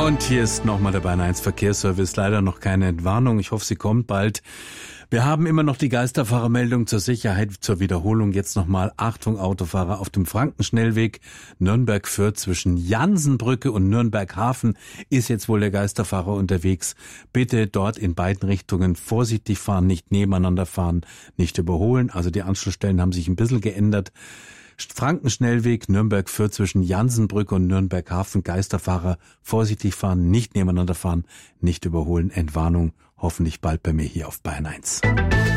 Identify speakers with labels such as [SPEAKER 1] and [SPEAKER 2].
[SPEAKER 1] Und hier ist nochmal der Bayern 1 Verkehrsservice. Leider noch keine Entwarnung. Ich hoffe, sie kommt bald. Wir haben immer noch die Geisterfahrermeldung zur Sicherheit. Zur Wiederholung jetzt nochmal. Achtung, Autofahrer auf dem Frankenschnellweg Nürnberg-Fürth zwischen Jansenbrücke und Nürnberg-Hafen ist jetzt wohl der Geisterfahrer unterwegs. Bitte dort in beiden Richtungen vorsichtig fahren, nicht nebeneinander fahren, nicht überholen. Also die Anschlussstellen haben sich ein bisschen geändert. Frankenschnellweg Nürnberg-Fürth zwischen Jansenbrücke und Nürnberg-Hafen. Geisterfahrer vorsichtig fahren, nicht nebeneinander fahren, nicht überholen. Entwarnung hoffentlich bald bei mir hier auf Bayern 1.